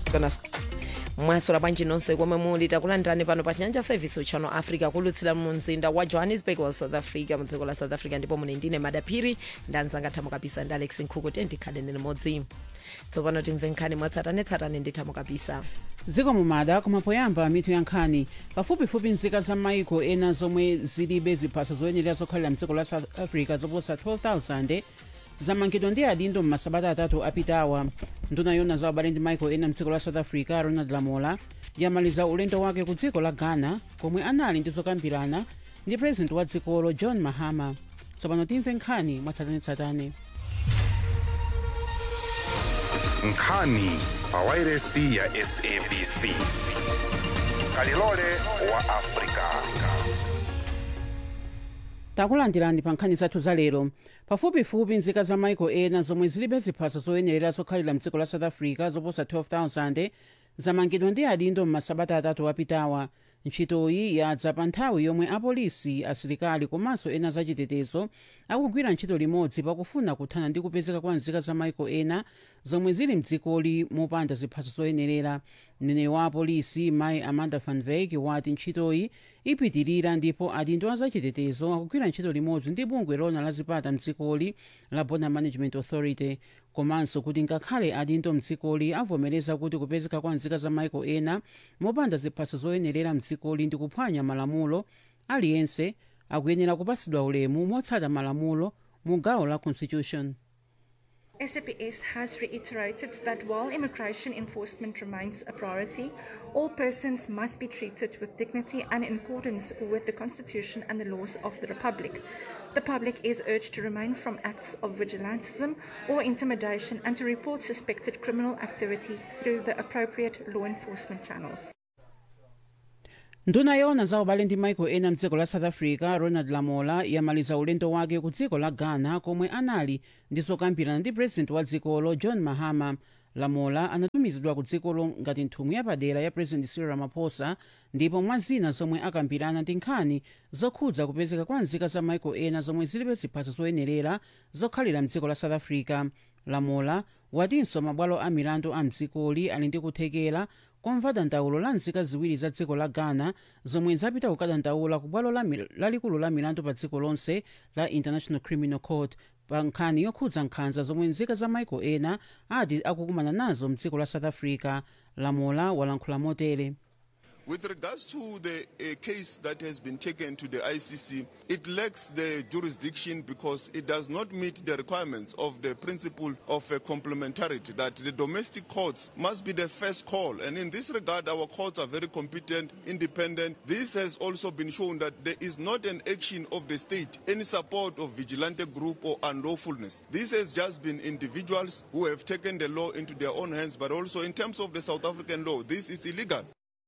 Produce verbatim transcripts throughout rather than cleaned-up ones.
mwasola bwanji nonse komwe muli takulandirani pano pa chinyanja service channel africa kulutsira mu mzinda wa johannesburg wa south africa mu dziko la south africa ndipo mune ndine madaphiri ndanzanga thamo kabisa ndi alex nkhuku tendikhale limodzi tsopano timve nkhani mwatsatanetsatane ndi thamo kabisa. dziko mumada kumapoyamba mitu ya nkhani pafupifupi nzika za maiko ena zomwe zilibe ziphaso zoyenera zokhalira mdziko la south africa zoposa twelve thousand zamangidwa ndi adindo m'masabata atatu apitawa. nduna yona za ubale ndi maiko ena mdziko la south africa ronald lamola yamaliza ulendo wake ku dziko la ghana komwe anali ndi zokambirana ndi president wa dzikolo john mahama. tsopano timve nkhani mwatsatanetsatane. nkhani pawairesi ya S A B C kalilole wa afrika. takulandirani pa nkhani zathu za lero. pafupifupi nzika za maiko ena zomwe zilibe ziphaso zoyenera zokhalira mdziko la south africa zoposa twelve thousand zamangidwa ndi adindo m'masabata atatu apitawa. ntchitoyi yadza pa nthawi yomwe apolisi, asilikali komanso ena zachitetezo akugwira ntchito limodzi pakufuna kuthana ndi kupezeka kwa nzika za maiko ena zomwe zili mdzikoli mopanda ziphaso zoyenerera. mneneri wa apolisi mayi amanda van Wyk wati ntchitoyi ipitirira ndipo adindo azachitetezo akugwira ntchito limodzi ndi bungwe lona la zipata mdzikoli la Border Management Authority, komanso kuti ngakhale adindo mdzikoli avomereza kuti kupezeka kwa nzika za maiko ena mopanda ziphaso zoyenerera mdzikoli ndi kuphwanya malamulo, aliyense akuyenera kupatsidwa ulemu motsata malamulo mu gawo la constitution. S A P S has reiterated that while immigration enforcement remains a priority, all persons must be treated with dignity and in accordance with the Constitution and the laws of the Republic. The public is urged to refrain from acts of vigilantism or intimidation and to report suspected criminal activity through the appropriate law enforcement channels. nduna yona za ubale ndi maiko ena mdziko la south africa ronald lamola yamaliza ulendo wake ku dziko la ghana komwe anali ndi zokambirana ndi president wa dzikolo john mahama. lamola anatumizidwa ku dzikolo ngati nthumwi yapadera ya president cyril ramaphosa ndipo mwa zina zomwe akambirana ndi nkhani zokhudza kupezeka kwa nzika za maiko ena zomwe zilibe ziphaso zoyenerera zokhalira mdziko la south africa. lamola watinso mabwalo a milandu a mdzikoli ali ndi kuthekera komva dandaulo la nzika ziwiri za dziko la ghana zomwe zapita kukadandaula ku bwalo lalikulu la milandu pa dziko lonse la international criminal court pa nkhani yokhudza nkhanza zomwe nzika za maiko ena ati akukumana nazo mdziko la south africa. lamola walankhula motere: With regards to the uh, case that has been taken to the I C C, it lacks the jurisdiction because it does not meet the requirements of the principle of uh, complementarity, that the domestic courts must be the first call. And in this regard, our courts are very competent, independent. This has also been shown that there is not an action of the state in support of vigilante group or unlawfulness. This has just been individuals who have taken the law into their own hands, but also in terms of the South African law, this is illegal.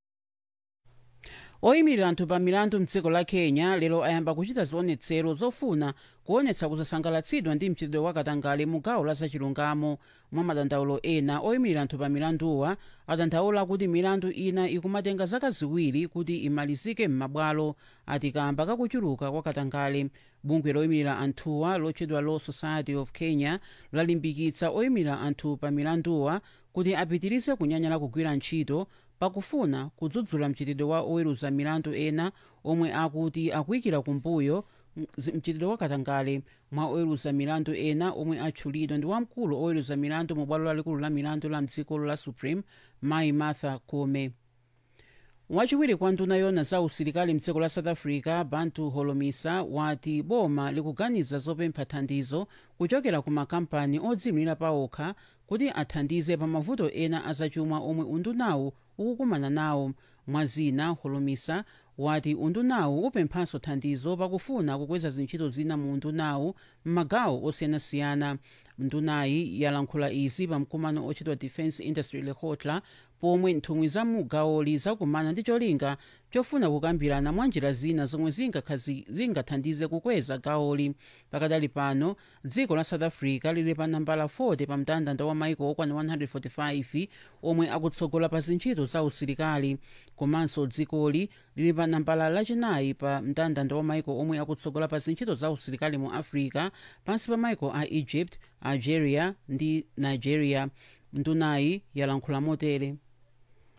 oyimirira anthu pa milandu mdziko la kenya lero ayamba kuchita zionetsero zofuna kuonetsa kusasangalatsidwa ndi mchitidwe wa katangale mu gawo la zachilungamo. mwa madandaulo ena oyimirira anthu pa milanduwa adandaula kuti milandu ina ikumatenga zaka ziwiri kuti imalizike m'mabwalo ati kamba kakuchuluka kwa katangale. bungwe loyimirira anthuwa lotchedwa Law Society of Kenya lalimbikitsa oyimirira anthu pa milanduwa kuti apitirize kunyanyala kugwira ntchito pakufuna kudzudzula mchitidwe wa oweruza milandu ena omwe akuti akuyikira kumbuyo mchitidwe wa katangale. mwa oweruza milandu ena omwe atchulidwa ndi wamkulu oweruza milandu mu bwalo lalikulu la milandu la mdzikolo la Supreme, mayi Martha Koome. wachiwiri kwa nduna yona za usilikali mdziko la south africa Bantu Holomisa wati boma likuganiza zopempha thandizo kuchokera ku makampani odziyimira paokha kuti athandize pa mavuto ena azachuma omwe undunawu ukukumana nawo. mwazina Holomisa wati undunawu upemphanso thandizo pakufuna kukweza zintchito zina mu undunawu m'magawo osiyanasiyana. ndunayi yalankhula izi pa mkumano ochedwa Defence Industry Lekotla pomwe nthumwi za mugawoli zakumana ndi cholinga chofuna kukambirana mwa njira zina zomwe zingathandize kukweza gawoli. pakadali pano dziko la south africa lili pa nambala forty pa mndandanda wa maiko okwana one hundred forty-five omwe akutsogola pa zintchito za usilikali, komanso dzikoli lili pa nambala lachinayi pa mndandanda wa maiko omwe akutsogola pa zintchito za usilikali mu africa pansi pa maiko a Egypt, Algeria ndi Nigeria. ndunayi yalankhula motere: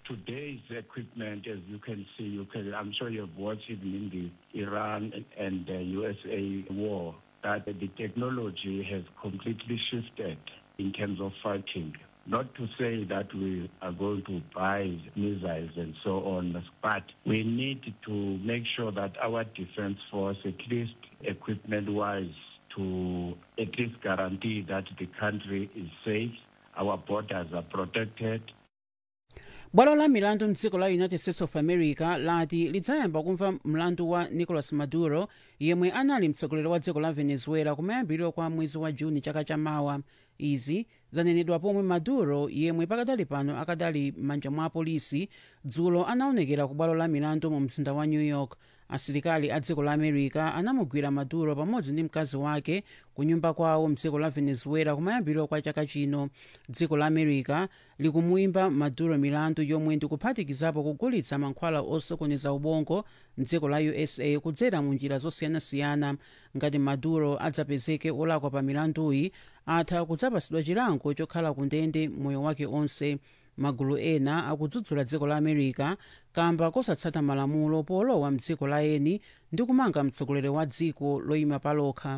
today's equipment, as you can see, you can, I'm sure you've watched it in the Iran and the U S A war, that the technology has completely shifted in terms of fighting. Not to say that we are going to buy missiles and so on, but we need to make sure that our defense force, at least equipment-wise, to at least guarantee that the country is safe, our borders are protected. bwalo la milandu mdziko la united states of america lati lidzayamba kumva mlandu wa nicolas maduro yemwe anali mtsogoleri wa dziko la venezuela kumayambiriro kwa mwezi wa juni chaka chamawa. izi zanenedwa pomwe maduro yemwe pakadali pano akadali m'manja mwa apolisi dzulo anaonekera ku bwalo la milandu mu mzinda wa new york. asilikali a dziko la america anamugwira maduro pamodzi ndi mkazi wake ku nyumba kwawo mdziko la venezuela kumayambiriro kwa chaka chino. dziko la america likumuyimba maduro milandu yomwe ndikuphatikizapo kugulitsa mankhwala osokoneza ubongo mdziko la u s a kudzera mu njira zosiyanasiyana. ngati maduro adzapezeke olakwa pa milanduyi atha kudzapasidwa chilango chokhala ku ndende moyo wake onse. magulu ena akudzudzula dziko la america kamba kosatsata malamulo polowa mdziko la eni ndi kumanga mtsogoleri wa dziko loyima palokha.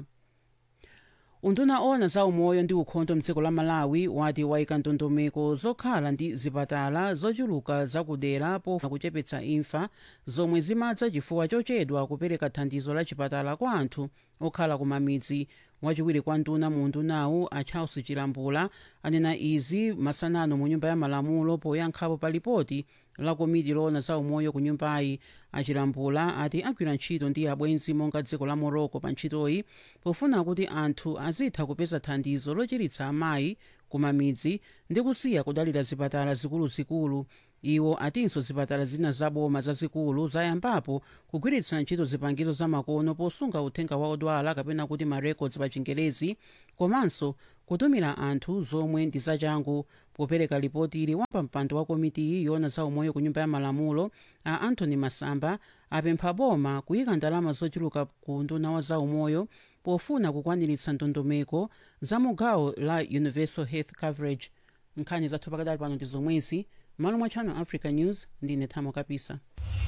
unduna ona za umoyo ndi ukhondo mdziko la malawi wati wayika ndondomeko zokhala ndi zipatala zochuluka zakudera pofuna kuchepetsa imfa zomwe zimadza chifukwa chochedwa kupereka thandizo la chipatala kwa anthu okhala kumamidzi. wachiwiri kwa nduna mu undunawu a charles chilambula anena izi masanano mu nyumba ya malamulo poyankhapo pa lipoti la komiti loona za umoyo ku nyumbayi. achilambula ati agwira ntchito ndi abwenzi monga dziko la morocco pa ntchitoyi pofuna kuti anthu azitha kupeza thandizo lochiritsa amayi kumamidzi ndi kusiya kudalira zipatala zikuluzikulu. iwo atinso zipatala zina zaboma zazikulu zayambapo kugwiritsa ntchito zipangizo zamakono posunga uthenga wa odwala kapena kuti marecords pa chingelezi komanso kutumira anthu zomwe ndi zachangu. popereka lipoti ili wapampando wa komitiyi yoona za umoyo ku nyumba ya malamulo a anthony masamba apempha boma kuyika ndalama zochuluka ku nduna wa za umoyo pofuna kukwaniritsa ndondomeko za mugawo la universal health coverage. nkhani zathu pakadali pano ndi zomwezi. malo mwa channel africa news ndine Thamo Kapisa.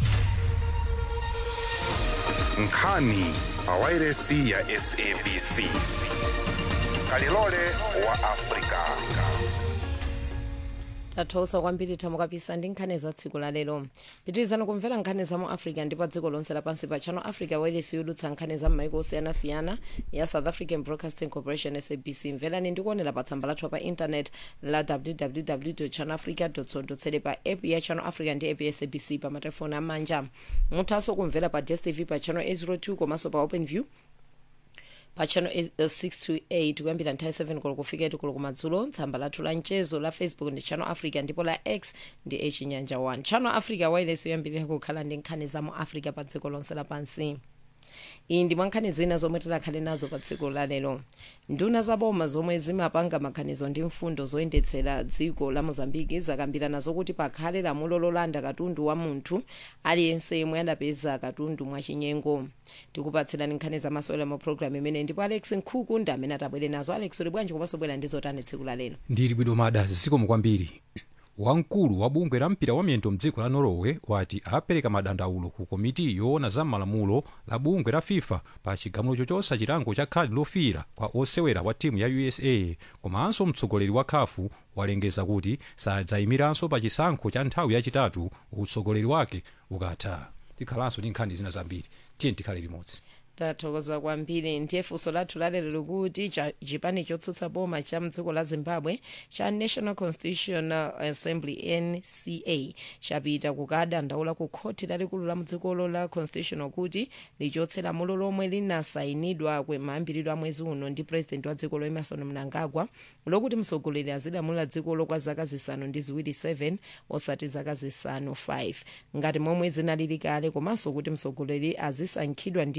nkhani pawairesi ya S A B C kalilole wa Afrika. tathokoza kwambiri Thamo Kapisa ndi nkhani za tsiku la lero. pitirizani kumvera nkhani za mu africa ndipo dziko lonse lapansi pa channel africa wairesi yolutsa nkhani za m'maiko osiyanasiyana ya south african broadcasting corporation S A B C. mverani ndi kuonera pa tsamba lathu pa internet la w w w dot channel africa dot co dot za pa app ya channel africa ndi app ya S A B C pa matelefoni amanja. muthanso kumvera pa D S T V pa channel eight oh two komanso pa open view pa channel six two eight kuyambira nthawi seven koloko kufika eight koloko kumadzulo. tsamba lathu la mchezo la Facebook ndi channel africa ndipo la X ndi echinyanja one. channel africa wairesi yoyambirira kukhala ndi nkhani za mu africa pa dziko lonse lapansi. iyi ndi mwankhani zina zomwe tilakhale nazo pa dziko la lero. nduna zaboma zomwe zimapanga maganizo ndi mfundo zoyendetsera dziko la mozambiki zakambirana zokuti pakhale lamulo lolanda katundu wa munthu aliyense yemwe adapeza katundu mwachinyengo. tikupatsirani nkhani zamasewera mu program imene ndipo Alex Nkhuku ndi amene atabwere nazo. Alex uli bwanji komanso bwera ndi zotani tsiku la lero? ndili bwino mada zikomo kwambiri. wamkulu wa bungwe la mpira wa miyendo mdziko la norway wati apereka madandaulo ku komiti yoona za malamulo la bungwe la FIFA pa chigamulo chochotsa chilango cha khadi lofira kwa osewera wa timu ya U S A. komanso mtsogoleri wa khafu walengeza kuti sadzayimiranso pa chisankho cha nthawi yachitatu utsogoleri wake ukatha. tikhalanso ndi nkhani zina zambiri, tiye tikhale limodzi. tathokoza kwambiri. ndiye funso lathu lalero likuti chipani chotsutsa boma cha mdziko la zimbabwe cha National Constitutional Assembly N C A chapita kukadandaula ku khoti lalikulu la mdzikolo la Constitutional kuti lichotse lamulo lomwe linasayinidwa mayambiriro a mwezi uno ndi president wa dzikolo Emmerson Mnangagwa lokuti mtsogoleri azilamulira dzikolo kwa zaka zisanu ndi ziwiri seven osati zaka zisanu five ngati momwe zinalili kale, komanso kuti mtsogoleri azisankhidwa ndi aphungu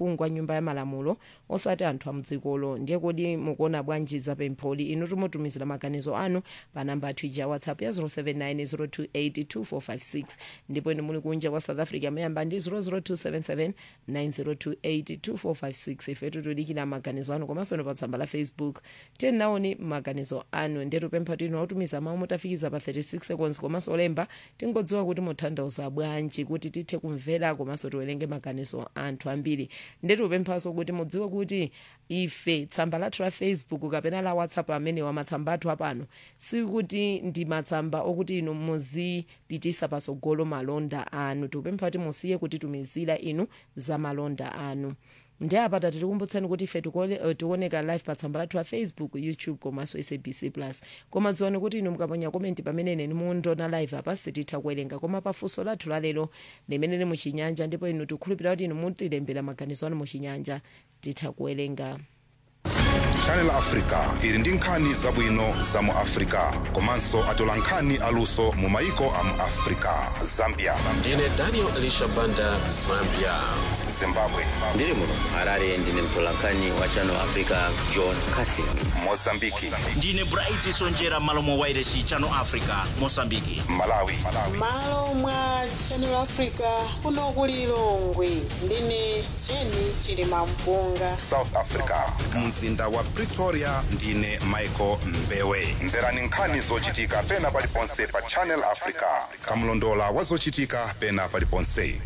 aphungu a nyumba ya malamulo osati anthu a mdzikolo. Ndiye kodi mukuona bwanji za pempholi? Inu tumutumizira maganizo anu pa namba athu ija WhatsApp ya zero seven nine zero two eight two four five six, ndipo inu muli kunja kwa South Africa mayamba ndi zero zero two seven seven nine zero two eight two four five six. Ifetu tudikira maganizo anu komanso pa tsamba la Facebook tenaoni maganizo anu. Ndetu pempha tino otumiza mawu mutafikiza pa thirty-six seconds komanso olemba tingodziwa kuti muthandauza bwanji kuti tithe kumvera komanso tiwerenge maganizo anthu ambiri. Ndetu pemphaso kuti mudziwe kuti ife tsamba lathu la Facebook kapena la WhatsApp amene wa matsamba athu apano sikuti ndi matsamba okuti inu muzipitisa pasogolo malonda anu. Tupempha kuti musiye kuti tumizira inu za malonda anu. Ndiye apata tikukumbutsani kuti ife tikuoneka live pa tsamba lathu la Facebook, YouTube komanso S A B C plus. Koma dziwani kuti inu mukaponya komenti pamene ine mundiona live apa sititha kuwerenga, koma pafunso lathu lalero limene muchinyanja ndipo inu tikhulupirira kuti inu mutilembera maganizo anu muchinyanja titha kuwerenga. Channel Africa ili ndi nkhani zabwino za mu Africa komanso atola nkhani aluso mu maiko a mu Africa. Zambia ndine Daniel Elisha Banda, Zambia. Zimbabwe ndiri muno Harare, ndine mtolankhani wa Channel Africa John Cassidy. Mozambiki ndine Bright Sonjera Malomo Wairesi Channel Africa Mozambiki. Malawi malo mwa Channel Africa kuno ku Lilongwe ndine Jenny Chilima Mpunga. South Africa mzinda wa Pretoria ndine Michael Mbewe. Mverani nkhani zochitika pena paliponse pa Channel Africa, kamlondola wa zochitika pena paliponse.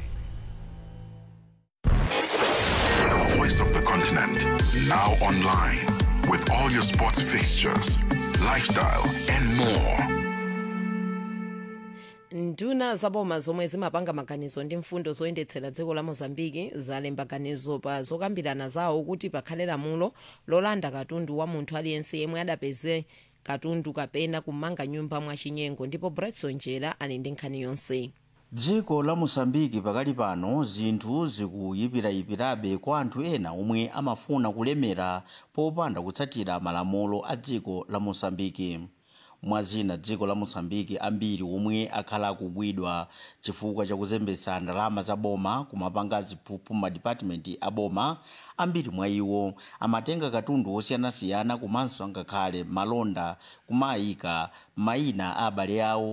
The voice of the continent, now online with all your sports fixtures, lifestyle and more. Nduna zaboma zomwe zimapanga maganizo ndi mfundo zoyendetsera dziko la Mozambiki zalemba ganizo pa zokambirana zawo kuti pakhale lamulo lolanda katundu wa munthu aliyense yemwe adapeze katundu kapena kumanga nyumba mwachinyengo. Ndipo Bretson Njera ali ndi nkhani yonse. Dziko la Mozambiki pakali pano zinthu zikuyipirayipirabe kwa anthu ena omwe amafuna kulemera popanda kutsatira malamulo a dziko la Mozambiki. Mwazina dziko la Mozambiki ambiri omwe akhala akugwidwa chifukwa chakuzembetsa ndalama za boma kumapanga ziphuphu ma department a boma, ambiri mwa iwo amatenga katundu osiyanasiyana komanso angakhale malonda kumayika mayina a abale awo